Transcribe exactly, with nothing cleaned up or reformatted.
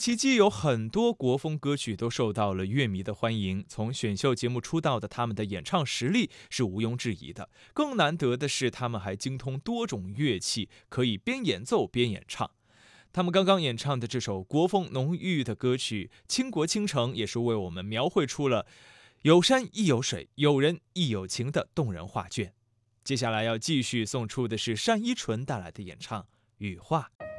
奇迹有很多国风歌曲都受到了乐迷的欢迎，从选秀节目出道的他们的演唱实力是毋庸置疑的。更难得的是，他们还精通多种乐器，可以边演奏边演唱。他们刚刚演唱的这首国风浓郁的歌曲《倾国倾城》，也是为我们描绘出了有山亦有水，有人亦有情的动人画卷。接下来要继续送出的是单依纯带来的演唱《羽化》。